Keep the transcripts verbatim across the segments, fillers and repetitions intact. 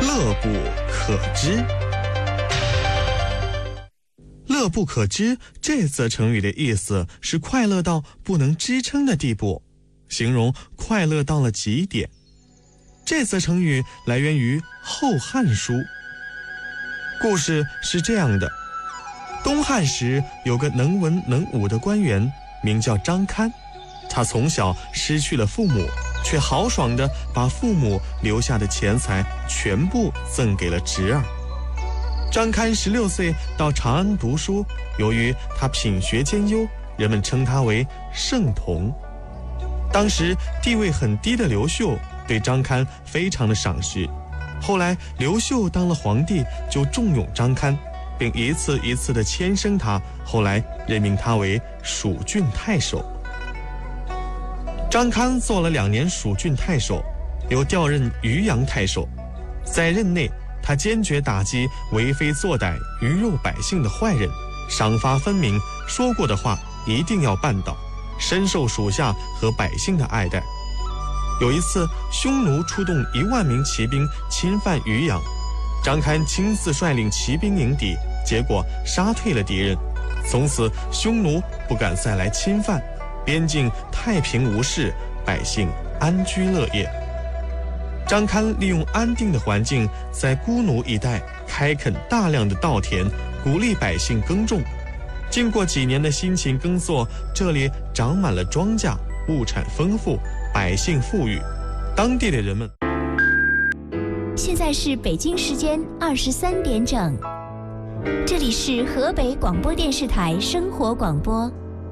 乐不可支。乐不可支这则成语的意思是快乐到不能支撑的地步，形容快乐到了极点。这则成语来源于《后汉书》。故事是这样的：东汉时有个能文能武的官员，名叫张堪。他从小失去了父母，却豪爽地把父母留下的钱财全部赠给了侄儿。张堪十六岁到长安读书，由于他品学兼优，人们称他为圣童。当时地位很低的刘秀对张堪非常的赏识，后来刘秀当了皇帝，就重用张堪，并一次一次地迁升他，后来任命他为蜀郡太守。张堪做了两年蜀郡太守，又调任渔阳太守。在任内，他坚决打击为非作歹、鱼肉百姓的坏人，赏罚分明，说过的话一定要办到，深受属下和百姓的爱戴。有一次，匈奴出动一万名骑兵侵犯渔阳，张堪亲自率领骑兵迎敌，结果杀退了敌人。从此，匈奴不敢再来侵犯，边境太平无事，百姓安居乐业。张堪利用安定的环境，在孤奴一带开垦大量的稻田，鼓励百姓耕种。经过几年的辛勤耕作，这里长满了庄稼，物产丰富，百姓富裕。当地的人们。 现在是北京时间二十三点整，这里是河北广播电视台生活广播。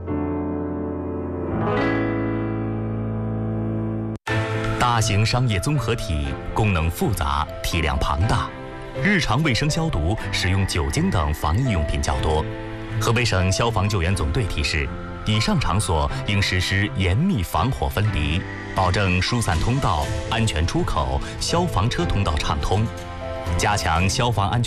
大型商业综合体功能复杂，体量庞大，日常卫生消毒使用酒精等防疫用品较多。河北省消防救援总队提示，以上场所应实施严密防火分离，保证疏散通道、安全出口、消防车通道畅通，加强消防安全